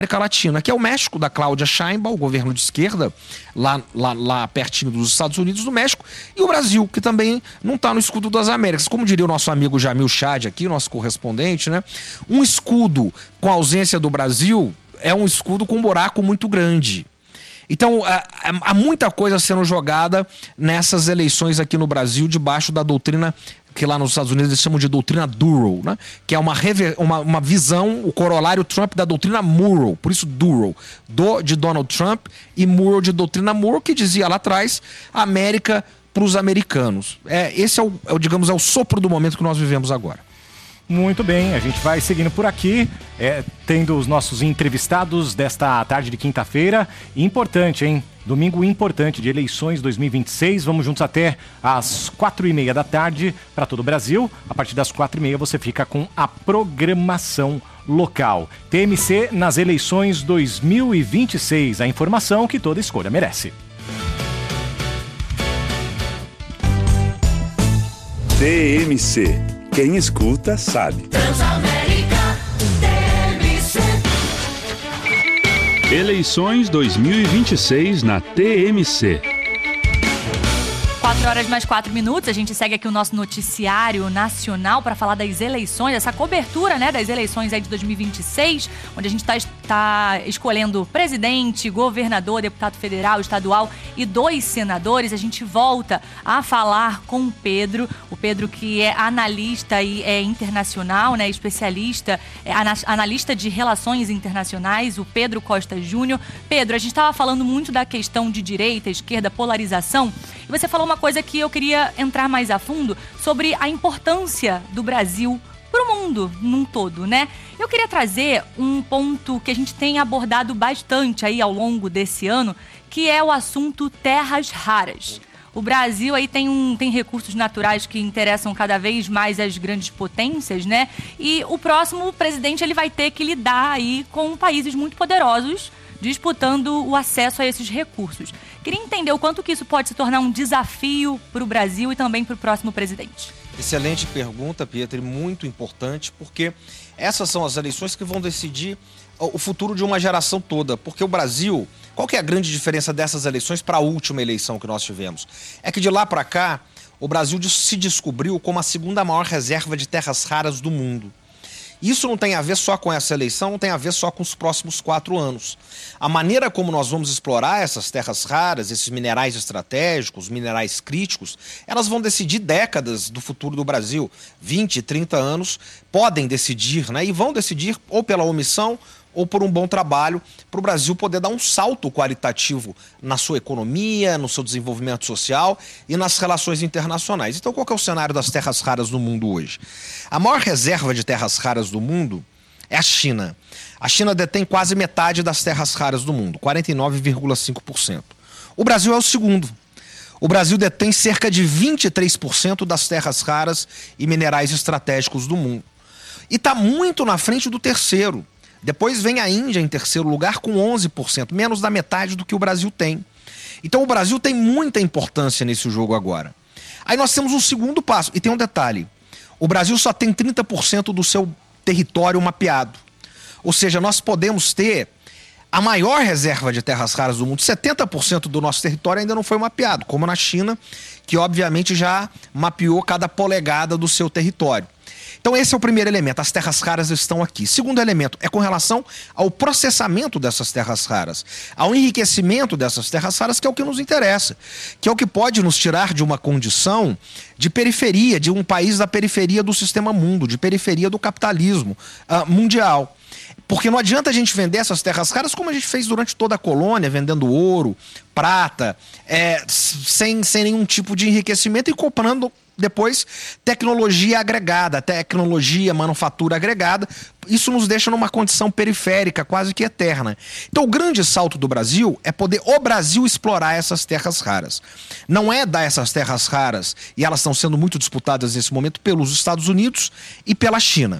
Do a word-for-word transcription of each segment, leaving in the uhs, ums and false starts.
América Latina, que é o México, da Cláudia Sheinbaum, o governo de esquerda, lá, lá, lá pertinho dos Estados Unidos do México, e o Brasil, que também não está no escudo das Américas. Como diria o nosso amigo Jamil Chad aqui, nosso correspondente, né? Um escudo com a ausência do Brasil é um escudo com um buraco muito grande. Então, há muita coisa sendo jogada nessas eleições aqui no Brasil, debaixo da doutrina que lá nos Estados Unidos eles chamam de doutrina Duro, né? Que é uma, uma, uma visão, o corolário Trump da doutrina Murrow, por isso Duro, do de Donald Trump e Murrow de doutrina Murrow, que dizia lá atrás, América para os americanos. É, esse é o, é o, digamos, é o sopro do momento que nós vivemos agora. Muito bem, a gente vai seguindo por aqui, é, tendo os nossos entrevistados desta tarde de quinta-feira. Importante, hein? Domingo importante de eleições dois mil e vinte e seis. Vamos juntos até às quatro e meia da tarde para todo o Brasil. A partir das quatro e meia você fica com a programação local. T M C nas eleições dois mil e vinte e seis. A informação que toda escolha merece. T M C. Quem escuta sabe. Transamérica T M C. Eleições dois mil e vinte e seis na T M C. quatro horas mais quatro minutos, a gente segue aqui o nosso noticiário nacional para falar das eleições, essa cobertura, né, das eleições aí de dois mil e vinte e seis, onde a gente está tá escolhendo presidente, governador, deputado federal, estadual e dois senadores. A gente volta a falar com o Pedro, o Pedro que é analista e é internacional, né, especialista, é analista de relações internacionais, o Pedro Costa Júnior. Pedro, a gente estava falando muito da questão de direita, esquerda, polarização, e você falou uma coisa que eu queria entrar mais a fundo sobre a importância do Brasil para o mundo num todo, né? Eu queria trazer um ponto que a gente tem abordado bastante aí ao longo desse ano, que é o assunto terras raras. O Brasil aí tem, um, tem recursos naturais que interessam cada vez mais as grandes potências, né? E o próximo presidente ele vai ter que lidar aí com países muito poderosos disputando o acesso a esses recursos. Queria entender o quanto que isso pode se tornar um desafio para o Brasil e também para o próximo presidente. Excelente pergunta, Pietro, e muito importante, porque essas são as eleições que vão decidir o futuro de uma geração toda. Porque o Brasil, qual que é a grande diferença dessas eleições para a última eleição que nós tivemos? É que de lá para cá, o Brasil se descobriu como a segunda maior reserva de terras raras do mundo. Isso não tem a ver só com essa eleição, não tem a ver só com os próximos quatro anos. A maneira como nós vamos explorar essas terras raras, esses minerais estratégicos, minerais críticos, elas vão decidir décadas do futuro do Brasil. vinte, trinta anos podem decidir, né? E vão decidir ou pela omissão ou por um bom trabalho para o Brasil poder dar um salto qualitativo na sua economia, no seu desenvolvimento social e nas relações internacionais. Então, qual que é o cenário das terras raras no mundo hoje? A maior reserva de terras raras do mundo é a China. A China detém quase metade das terras raras do mundo, quarenta e nove vírgula cinco por cento. O Brasil é o segundo. O Brasil detém cerca de vinte e três por cento das terras raras e minerais estratégicos do mundo. E está muito na frente do terceiro. Depois vem a Índia em terceiro lugar com onze por cento, menos da metade do que o Brasil tem. Então o Brasil tem muita importância nesse jogo agora. Aí nós temos um segundo passo, e tem um detalhe. O Brasil só tem trinta por cento do seu território mapeado. Ou seja, nós podemos ter a maior reserva de terras raras do mundo. setenta por cento do nosso território ainda não foi mapeado, como na China, que obviamente já mapeou cada polegada do seu território. Então esse é o primeiro elemento, as terras raras estão aqui. Segundo elemento é com relação ao processamento dessas terras raras, ao enriquecimento dessas terras raras, que é o que nos interessa, que é o que pode nos tirar de uma condição de periferia, de um país da periferia do sistema mundo, de periferia do capitalismo uh, mundial. Porque não adianta a gente vender essas terras raras como a gente fez durante toda a colônia, vendendo ouro, prata, é, sem, sem nenhum tipo de enriquecimento e comprando depois tecnologia agregada, tecnologia, manufatura agregada. Isso nos deixa numa condição periférica, quase que eterna. Então o grande salto do Brasil é poder o Brasil explorar essas terras raras. Não é dar essas terras raras, e elas estão sendo muito disputadas nesse momento pelos Estados Unidos e pela China.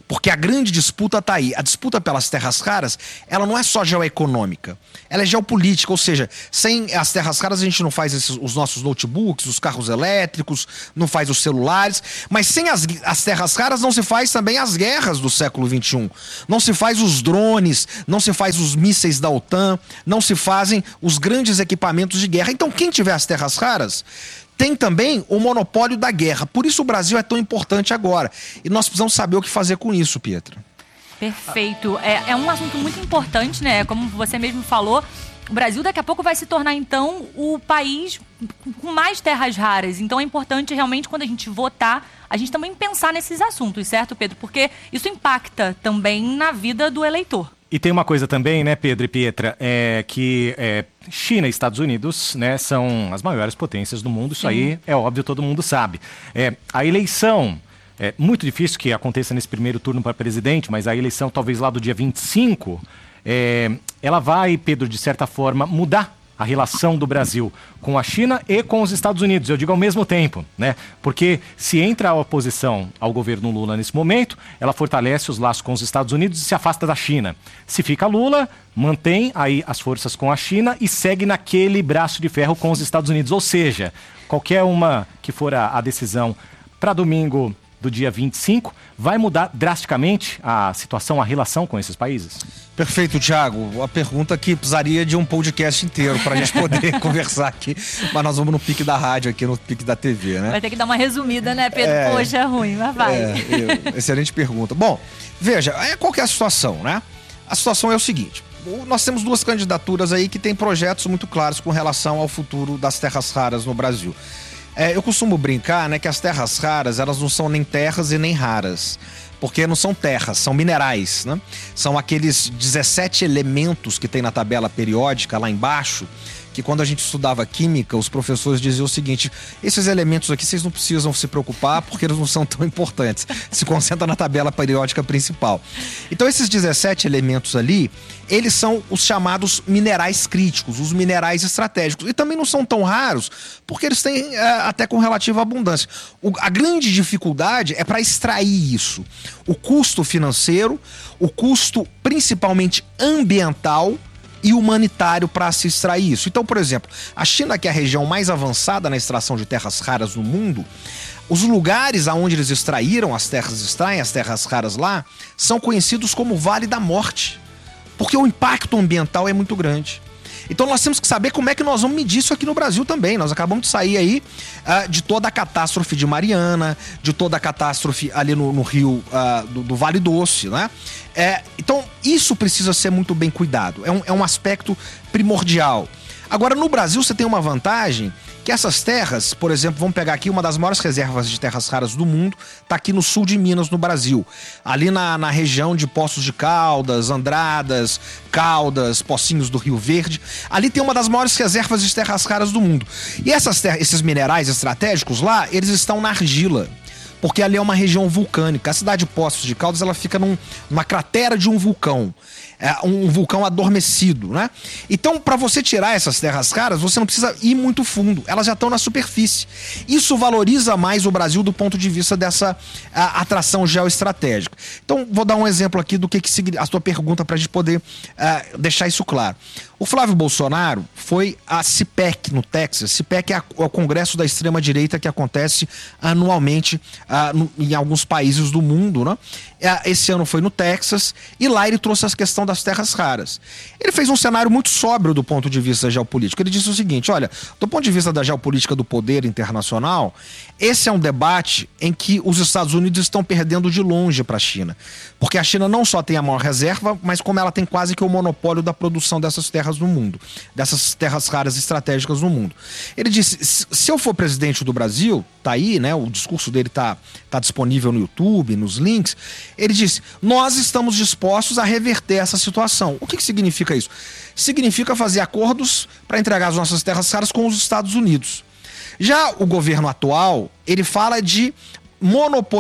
Porque a grande disputa está aí. A disputa pelas terras raras, ela não é só geoeconômica, ela é geopolítica, ou seja, sem as terras raras a gente não faz esses, os nossos notebooks, os carros elétricos, não faz os celulares, mas sem as, as terras raras não se faz também as guerras do século vinte e um, não se faz os drones, não se faz os mísseis da OTAN, não se fazem os grandes equipamentos de guerra. Então quem tiver as terras raras tem também o monopólio da guerra. Por isso o Brasil é tão importante agora. E nós precisamos saber o que fazer com isso, Pietra. Perfeito. É, é um assunto muito importante, né? Como você mesmo falou, o Brasil daqui a pouco vai se tornar, então, o país com mais terras raras. Então é importante realmente, quando a gente votar, a gente também pensar nesses assuntos, certo, Pedro? Porque isso impacta também na vida do eleitor. E tem uma coisa também, né, Pedro e Pietra, é que é, China e Estados Unidos, né, são as maiores potências do mundo. Isso Sim. aí é óbvio, todo mundo sabe. É, a eleição, é muito difícil que aconteça nesse primeiro turno para presidente, mas a eleição talvez lá do dia vinte e cinco, é, ela vai, Pedro, de certa forma, mudar a relação do Brasil com a China e com os Estados Unidos, eu digo ao mesmo tempo, né? Porque se entra a oposição ao governo Lula nesse momento, ela fortalece os laços com os Estados Unidos e se afasta da China. Se fica Lula, mantém aí as forças com a China e segue naquele braço de ferro com os Estados Unidos. Ou seja, qualquer uma que for a, a decisão para domingo do dia vinte e cinco, vai mudar drasticamente a situação, a relação com esses países? Perfeito, Thiago. A pergunta que precisaria de um podcast inteiro para a gente poder conversar aqui, mas nós vamos no pique da rádio aqui, no pique da T V, né? Vai ter que dar uma resumida, né, Pedro? É, Poxa, é ruim, mas vai. É, é, excelente pergunta. Bom, veja, qual que é a situação, né? A situação é o seguinte, nós temos duas candidaturas aí que têm projetos muito claros com relação ao futuro das terras raras no Brasil. É, eu costumo brincar, né, que as terras raras, elas não são nem terras e nem raras, porque não são terras, são minerais, né? São aqueles dezessete elementos que tem na tabela periódica lá embaixo, que quando a gente estudava química, os professores diziam o seguinte: esses elementos aqui vocês não precisam se preocupar porque eles não são tão importantes, se concentra na tabela periódica principal. Então esses dezessete elementos ali, eles são os chamados minerais críticos, os minerais estratégicos, e também não são tão raros porque eles têm é, até com relativa abundância. O, a grande dificuldade é para extrair isso, o custo financeiro, o custo principalmente ambiental e humanitário para se extrair isso. Então, por exemplo, a China, que é a região mais avançada na extração de terras raras no mundo, os lugares aonde eles extraíram as terras, extraem as terras raras lá, são conhecidos como Vale da Morte, porque o impacto ambiental é muito grande. Então nós temos que saber como é que nós vamos medir isso aqui no Brasil também. Nós acabamos de sair aí uh, de toda a catástrofe de Mariana, de toda a catástrofe ali no, no rio uh, do, do Vale Doce, né? É, então isso precisa ser muito bem cuidado. É um, é um aspecto primordial. Agora, no Brasil você tem uma vantagem, que essas terras, por exemplo, vamos pegar aqui uma das maiores reservas de terras raras do mundo, está aqui no sul de Minas, no Brasil. Ali na, na região de Poços de Caldas, Andradas, Caldas, Pocinhos do Rio Verde. Ali tem uma das maiores reservas de terras raras do mundo. E essas terras, esses minerais estratégicos lá, eles estão na argila, porque ali é uma região vulcânica. A cidade de Poços de Caldas, ela fica num, numa cratera de um vulcão. É um vulcão adormecido, né? Então, para você tirar essas terras raras, você não precisa ir muito fundo. Elas já estão na superfície. Isso valoriza mais o Brasil do ponto de vista dessa a, atração geoestratégica. Então, vou dar um exemplo aqui do que, que significa a sua pergunta para a gente poder uh, deixar isso claro. O Flávio Bolsonaro foi a CIPEC no Texas. CIPEC é, a, é o Congresso da Extrema-Direita que acontece anualmente uh, no, em alguns países do mundo, né? Uh, esse ano foi no Texas e lá ele trouxe a questão das terras raras. Ele fez um cenário muito sóbrio do ponto de vista geopolítico. Ele disse o seguinte: olha, do ponto de vista da geopolítica do poder internacional, esse é um debate em que os Estados Unidos estão perdendo de longe para a China. Porque a China não só tem a maior reserva, mas como ela tem quase que o monopólio da produção dessas terras no mundo, dessas terras raras estratégicas no mundo. Ele disse: se eu for presidente do Brasil, tá aí, né? O discurso dele tá, tá disponível no YouTube, nos links. Ele disse: nós estamos dispostos a reverter essa situação. O que, que significa isso? Significa fazer acordos para entregar as nossas terras raras com os Estados Unidos. Já o governo atual, ele fala de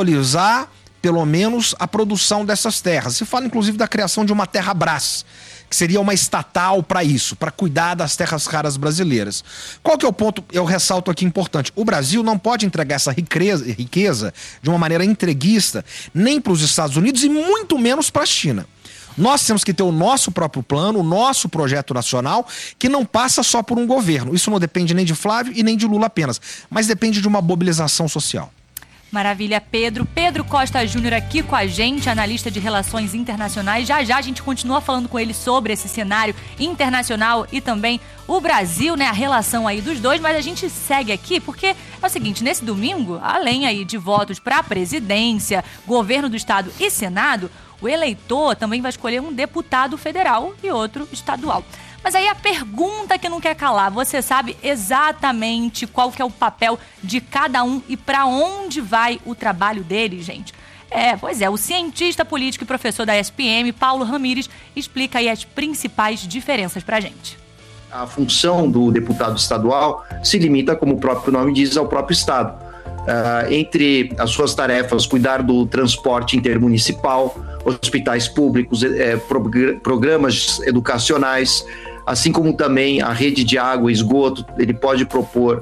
monopolizar, pelo menos, a produção dessas terras. Se fala, inclusive, da criação de uma Terra-Brás, que seria uma estatal para isso, para cuidar das terras raras brasileiras. Qual que é o ponto, eu ressalto aqui importante? O Brasil não pode entregar essa riqueza, riqueza de uma maneira entreguista, nem para os Estados Unidos e muito menos para a China. Nós temos que ter o nosso próprio plano, o nosso projeto nacional, que não passa só por um governo. Isso não depende nem de Flávio e nem de Lula apenas, mas depende de uma mobilização social. Maravilha, Pedro. Pedro Costa Júnior aqui com a gente, analista de relações internacionais. Já já a gente continua falando com ele sobre esse cenário internacional e também o Brasil, né? A relação aí dos dois, mas a gente segue aqui porque é o seguinte, nesse domingo, além aí de votos para a presidência, governo do estado e senado, o eleitor também vai escolher um deputado federal e outro estadual. Mas aí a pergunta que não quer calar, você sabe exatamente qual que é o papel de cada um e para onde vai o trabalho dele, gente? É, pois é, o cientista político e professor da E S P M, Paulo Ramires, explica aí as principais diferenças pra gente. A função do deputado estadual se limita, como o próprio nome diz, ao próprio estado. Uh, entre as suas tarefas, cuidar do transporte intermunicipal, hospitais públicos, eh, progr- programas educacionais, assim como também a rede de água e esgoto. Ele pode propor,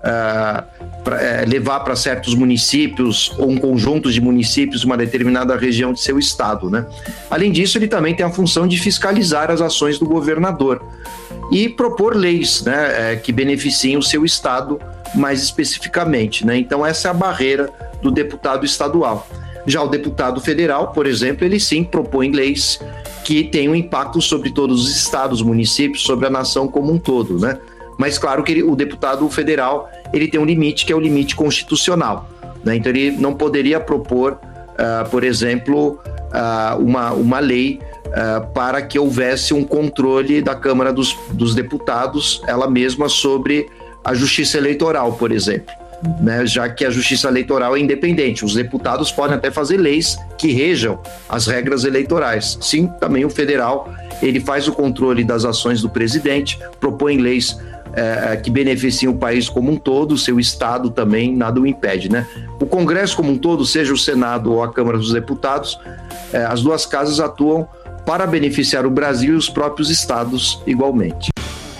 uh, pra, eh, levar para certos municípios ou um conjunto de municípios uma determinada região de seu estado, né? Além disso, ele também tem a função de fiscalizar as ações do governador e propor leis, né, eh, que beneficiem o seu estado mais especificamente, né? Então essa é a barreira do deputado estadual. Já o deputado federal, por exemplo, ele sim propõe leis que tenham impacto sobre todos os estados, municípios, sobre a nação como um todo, né? Mas claro que ele, o deputado federal, ele tem um limite que é o limite constitucional, né? Então ele não poderia propor, uh, por exemplo, uh, uma, uma lei uh, para que houvesse um controle da Câmara dos, dos Deputados, ela mesma, sobre a justiça eleitoral, por exemplo, né? Já que a justiça eleitoral é independente, os deputados podem até fazer leis que rejam as regras eleitorais. Sim, também o federal, ele faz o controle das ações do presidente, propõe leis é, que beneficiam o país como um todo, o seu estado também, nada o impede, né? O Congresso como um todo, seja o Senado ou a Câmara dos Deputados, é, as duas casas atuam para beneficiar o Brasil e os próprios estados igualmente.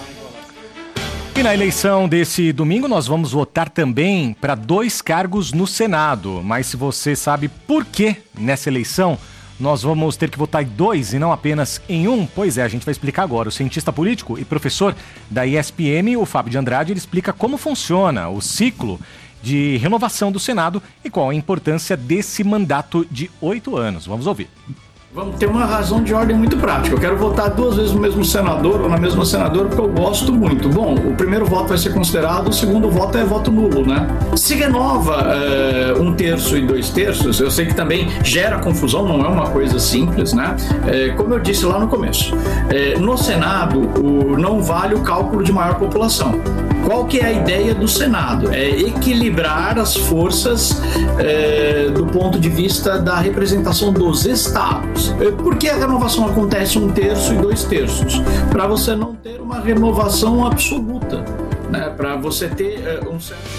E na eleição desse domingo nós vamos votar também para dois cargos no Senado. Mas se você sabe por que nessa eleição nós vamos ter que votar em dois e não apenas em um, pois é, a gente vai explicar agora. O cientista político e professor da E S P M, o Fábio de Andrade, ele explica como funciona o ciclo de renovação do Senado e qual a importância desse mandato de oito anos. Vamos ouvir. Vamos ter uma razão de ordem muito prática. Eu quero votar duas vezes no mesmo senador ou na mesma senadora porque eu gosto muito. Bom, o primeiro voto vai ser considerado, o segundo voto é voto nulo, né? Se renova é, um terço e dois terços, eu sei que também gera confusão, não é uma coisa simples, né? É, como eu disse lá no começo, é, no Senado o, não vale o cálculo de maior população. Qual que é a ideia do Senado? É equilibrar as forças é, do ponto de vista da representação dos estados. Por que a renovação acontece um terço e dois terços? Para você não ter uma renovação absoluta, né? Para você ter uh, um certo...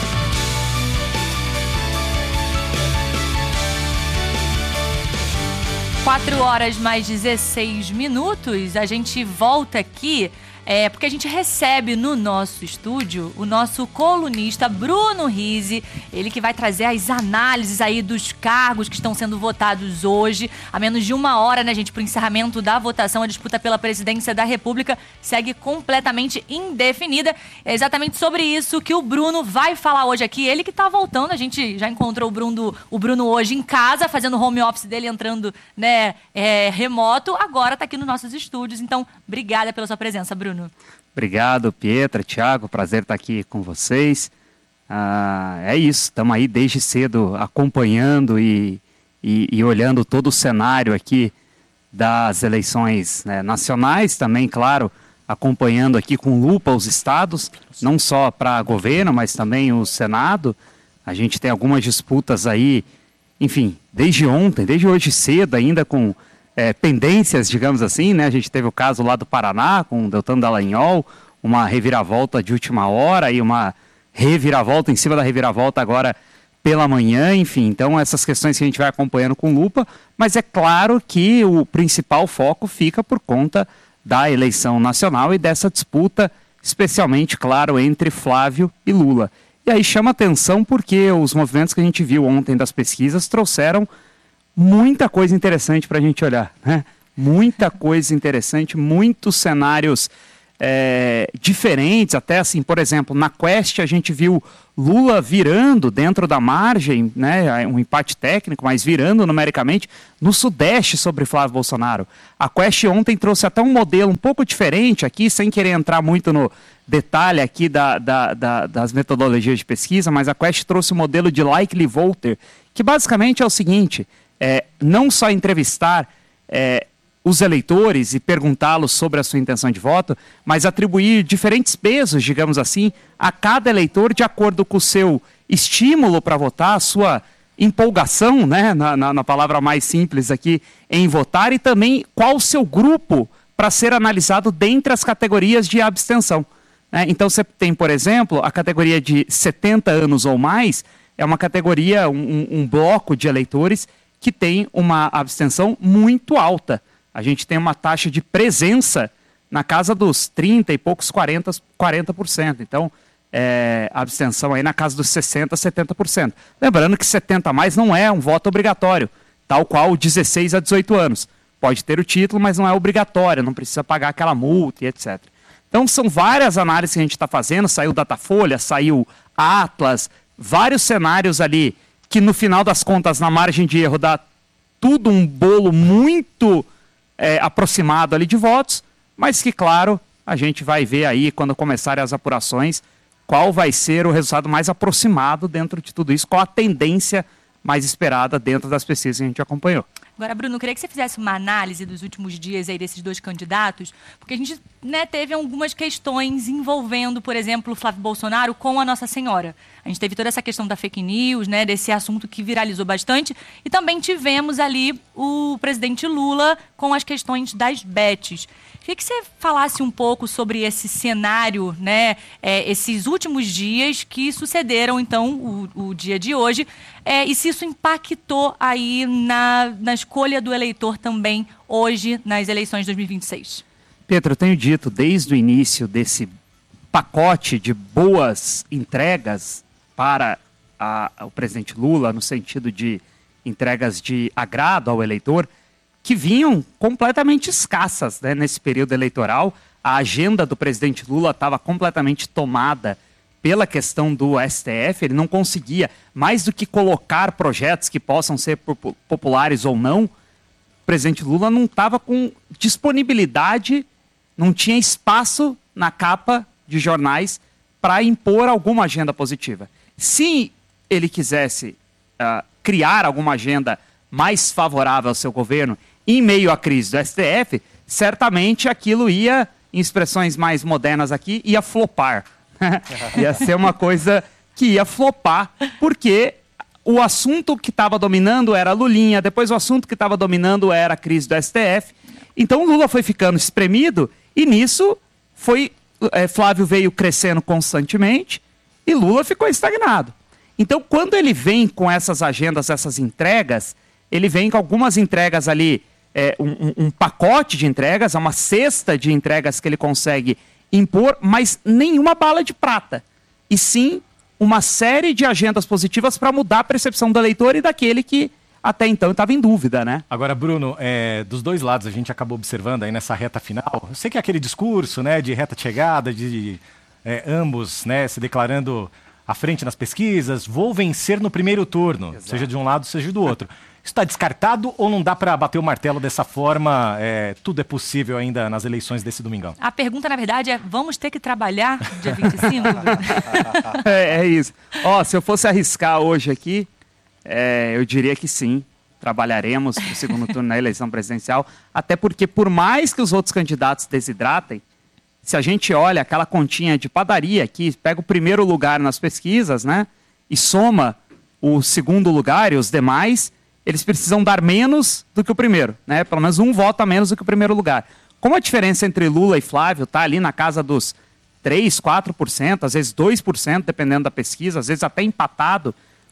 quatro horas mais dezesseis minutos, a gente volta aqui. É, porque a gente recebe no nosso estúdio o nosso colunista Bruno Rizzi, ele que vai trazer as análises aí dos cargos que estão sendo votados hoje. A menos de uma hora, né, gente, para o encerramento da votação, a disputa pela presidência da República segue completamente indefinida. É exatamente sobre isso que o Bruno vai falar hoje aqui. Ele que tá voltando, a gente já encontrou o Bruno, o Bruno hoje em casa, fazendo home office dele, entrando, né, é, remoto. Agora tá aqui nos nossos estúdios. Então, obrigada pela sua presença, Bruno. Obrigado, Pietra, Thiago, prazer estar aqui com vocês. Ah, é isso, estamos aí desde cedo acompanhando e, e, e olhando todo o cenário aqui das eleições, né, nacionais, também, claro, acompanhando aqui com lupa os estados, não só para governo, mas também o Senado. A gente tem algumas disputas aí, enfim, desde ontem, desde hoje cedo ainda com... É, pendências, digamos assim, né? A gente teve o caso lá do Paraná com o Deltan Dallagnol, uma reviravolta de última hora e uma reviravolta em cima da reviravolta agora pela manhã, enfim. Então, essas questões que a gente vai acompanhando com lupa, mas é claro que o principal foco fica por conta da eleição nacional e dessa disputa, especialmente, claro, entre Flávio e Lula. E aí chama atenção porque os movimentos que a gente viu ontem das pesquisas trouxeram muita coisa interessante para a gente olhar, né? Muita coisa interessante, muitos cenários é, diferentes, até assim, por exemplo, na Quest a gente viu Lula virando dentro da margem, né, um empate técnico, mas virando numericamente no Sudeste sobre Flávio Bolsonaro. A Quest ontem trouxe até um modelo um pouco diferente aqui, sem querer entrar muito no detalhe aqui da, da, da, das metodologias de pesquisa, mas a Quest trouxe o modelo de likely voter, que basicamente é o seguinte, é, não só entrevistar é, os eleitores e perguntá-los sobre a sua intenção de voto, mas atribuir diferentes pesos, digamos assim, a cada eleitor de acordo com o seu estímulo para votar, a sua empolgação, né, na, na, na palavra mais simples aqui, em votar, e também qual o seu grupo para ser analisado dentre as categorias de abstenção. Né? Então você tem, por exemplo, a categoria de setenta anos ou mais, é uma categoria, um, um bloco de eleitores que tem uma abstenção muito alta. A gente tem uma taxa de presença na casa dos trinta e poucos, quarenta por cento. Então, é, a abstenção aí na casa dos sessenta, setenta por cento. Lembrando que setenta a mais não é um voto obrigatório, tal qual dezesseis a dezoito anos. Pode ter o título, mas não é obrigatório, não precisa pagar aquela multa e etcétera. Então, são várias análises que a gente está fazendo, saiu Datafolha, saiu Atlas, vários cenários ali que no final das contas, na margem de erro, dá tudo um bolo muito... É, aproximado ali de votos, mas que, claro, a gente vai ver aí, quando começarem as apurações, qual vai ser o resultado mais aproximado dentro de tudo isso, qual a tendência mais esperada dentro das pesquisas que a gente acompanhou. Agora, Bruno, eu queria que você fizesse uma análise dos últimos dias aí desses dois candidatos, porque a gente, né, teve algumas questões envolvendo, por exemplo, o Flávio Bolsonaro com a Nossa Senhora. A gente teve toda essa questão da fake news, né, desse assunto que viralizou bastante, e também tivemos ali o presidente Lula com as questões das bets. Queria que você falasse um pouco sobre esse cenário, né, é, esses últimos dias que sucederam, então, o, o dia de hoje, é, e se isso impactou aí na, na escolha do eleitor também hoje nas eleições de dois mil e vinte e seis. Pedro, eu tenho dito desde o início desse pacote de boas entregas para a, o presidente Lula, no sentido de entregas de agrado ao eleitor, que vinham completamente escassas, né, nesse período eleitoral. A agenda do presidente Lula estava completamente tomada pela questão do S T F, ele não conseguia, mais do que colocar projetos que possam ser populares ou não, o presidente Lula não estava com disponibilidade, não tinha espaço na capa de jornais para impor alguma agenda positiva. Se ele quisesse uh, criar alguma agenda mais favorável ao seu governo em meio à crise do S T F, certamente aquilo ia, em expressões mais modernas aqui, ia flopar. Ia ser uma coisa que ia flopar, porque o assunto que estava dominando era Lulinha, depois o assunto que estava dominando era a crise do S T F. Então o Lula foi ficando espremido e nisso foi, é, Flávio veio crescendo constantemente e Lula ficou estagnado. Então quando ele vem com essas agendas, essas entregas, ele vem com algumas entregas ali, é, um, um pacote de entregas, uma cesta de entregas que ele consegue impor, mas nenhuma bala de prata. E sim uma série de agendas positivas para mudar a percepção do eleitor e daquele que até então estava em dúvida, né? Agora, Bruno, é, dos dois lados a gente acabou observando aí nessa reta final, eu sei que é aquele discurso, né, de reta de chegada, de é, ambos, né, se declarando à frente nas pesquisas, vou vencer no primeiro turno, exato, seja de um lado, seja do outro. Isso está descartado ou não dá para bater o martelo dessa forma? É, tudo é possível ainda nas eleições desse domingão? A pergunta, na verdade, é: vamos ter que trabalhar dia vinte e cinco? é, é isso. Ó, se eu fosse arriscar hoje aqui, é, eu diria que sim. Trabalharemos no segundo turno na eleição presidencial. Até porque, por mais que os outros candidatos desidratem, se a gente olha aquela continha de padaria aqui, pega o primeiro lugar nas pesquisas, né? E soma o segundo lugar e os demais, eles precisam dar menos do que o primeiro, né? Pelo menos um voto a menos do que o primeiro lugar. Como a diferença entre Lula e Flávio está ali na casa dos três, quatro por cento, às vezes dois por cento, dependendo da pesquisa, às vezes até empatado,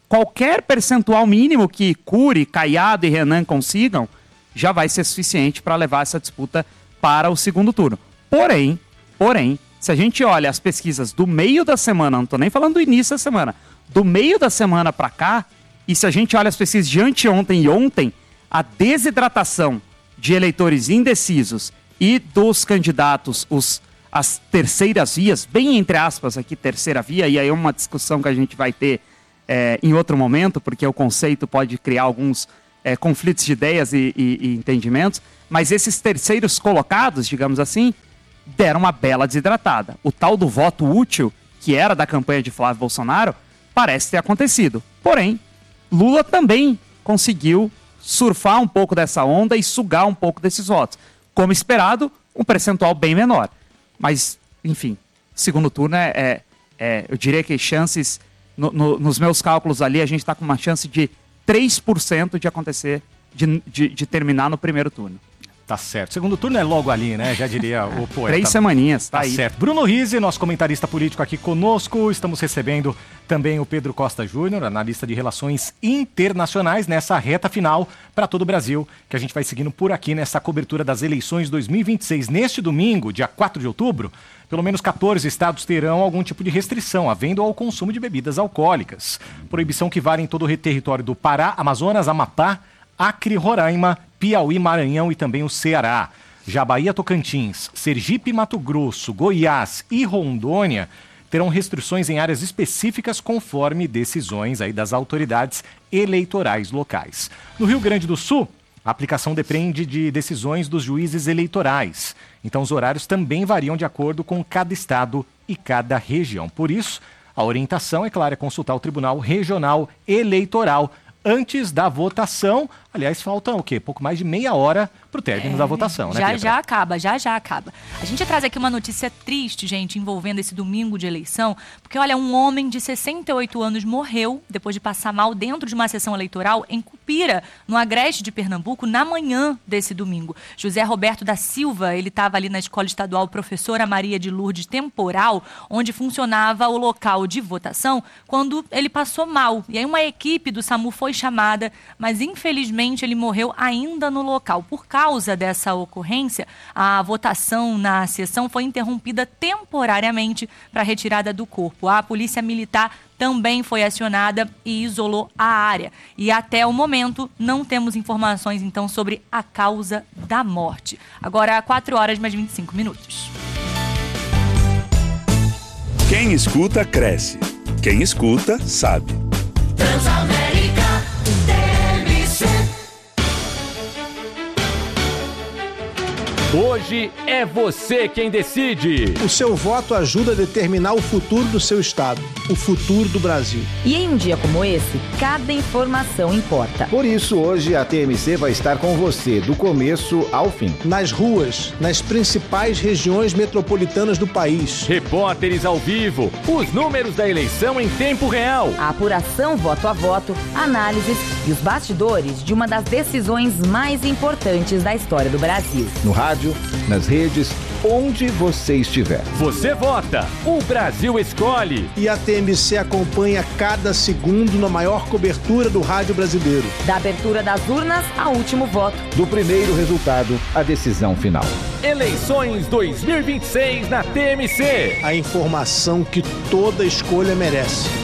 qualquer percentual mínimo que Cury, Caiado e Renan consigam, já vai ser suficiente para levar essa disputa para o segundo turno. Porém, porém, se a gente olha as pesquisas do meio da semana, não estou nem falando do início da semana, do meio da semana para cá, e se a gente olha as pesquisas de anteontem e ontem, a desidratação de eleitores indecisos e dos candidatos, os, as terceiras vias, bem entre aspas aqui, terceira via, e aí é uma discussão que a gente vai ter é, em outro momento, porque o conceito pode criar alguns é, conflitos de ideias e, e, e entendimentos, mas esses terceiros colocados, digamos assim, deram uma bela desidratada. O tal do voto útil, que era da campanha de Flávio Bolsonaro, parece ter acontecido. Porém, Lula também conseguiu surfar um pouco dessa onda e sugar um pouco desses votos. Como esperado, um percentual bem menor. Mas, enfim, segundo turno é, é, é eu diria que chances, no, no, nos meus cálculos ali, a gente está com uma chance de três por cento de acontecer, de, de, de terminar no primeiro turno. Tá certo. Segundo turno é logo ali, né? Já diria o poeta. Três semaninhas, tá, tá aí. certo. Bruno Rizzi, nosso comentarista político aqui conosco. Estamos recebendo também o Pedro Costa Júnior, analista de relações internacionais, nessa reta final para todo o Brasil, que a gente vai seguindo por aqui nessa cobertura das eleições dois mil e vinte e seis. Neste domingo, dia quatro de outubro, pelo menos quatorze estados terão algum tipo de restrição, havendo ao consumo de bebidas alcoólicas. Proibição que vale em todo o território do Pará, Amazonas, Amapá, Acre, Roraima, Piauí, Maranhão e também o Ceará. Já Bahia, Tocantins, Sergipe, Mato Grosso, Goiás e Rondônia terão restrições em áreas específicas conforme decisões aí das autoridades eleitorais locais. No Rio Grande do Sul, a aplicação depende de decisões dos juízes eleitorais. Então os horários também variam de acordo com cada estado e cada região. Por isso, a orientação, é claro, é consultar o Tribunal Regional Eleitoral antes da votação. Aliás, falta o quê? Pouco mais de meia hora para o término é, da votação, né, Já, Pietra? já acaba, já, já acaba. A gente traz aqui uma notícia triste, gente, envolvendo esse domingo de eleição, porque, olha, um homem de sessenta e oito anos morreu depois de passar mal dentro de uma sessão eleitoral em Cupira, no Agreste de Pernambuco, na manhã desse domingo. José Roberto da Silva, ele estava ali na Escola Estadual Professora Maria de Lourdes Temporal, onde funcionava o local de votação, quando ele passou mal. E aí uma equipe do SAMU foi chamada, mas infelizmente ele morreu ainda no local. Por causa dessa ocorrência, a votação na sessão foi interrompida temporariamente para a retirada do corpo. A polícia militar também foi acionada e isolou a área. E até o momento não temos informações então sobre a causa da morte. Agora, quatro horas mais vinte e cinco minutos. Quem escuta, cresce. Quem escuta, sabe. Transamérica T M C. Hoje é você quem decide. O seu voto ajuda a determinar o futuro do seu estado, o futuro do Brasil. E em um dia como esse, cada informação importa. Por isso, hoje a T M C vai estar com você do começo ao fim. Nas ruas, nas principais regiões metropolitanas do país. Repórteres ao vivo, os números da eleição em tempo real. A apuração voto a voto, análises e os bastidores de uma das decisões mais importantes da história do Brasil. No rádio, nas redes, onde você estiver. Você vota, o Brasil escolhe. E a T M C acompanha cada segundo na maior cobertura do rádio brasileiro. Da abertura das urnas ao último voto. Do primeiro resultado à decisão final. Eleições dois mil e vinte e seis na T M C. A informação que toda escolha merece.